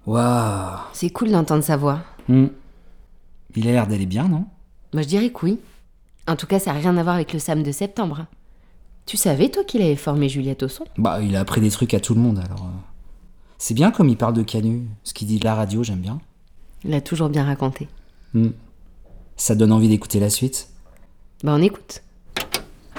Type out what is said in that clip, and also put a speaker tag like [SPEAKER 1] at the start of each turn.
[SPEAKER 1] Waouh.
[SPEAKER 2] C'est cool d'entendre sa voix.
[SPEAKER 1] Il a l'air d'aller bien, non?
[SPEAKER 2] Moi, je dirais que oui. En tout cas, ça n'a rien à voir avec le Sam de septembre. Tu savais, toi, qu'il avait formé Juliette au son?
[SPEAKER 1] Bah, il a appris des trucs à tout le monde, alors... C'est bien comme il parle de Canu. Ce qu'il dit de la radio, j'aime bien.
[SPEAKER 2] Il a toujours bien raconté.
[SPEAKER 1] Ça donne envie d'écouter la suite.
[SPEAKER 2] Bah, on écoute.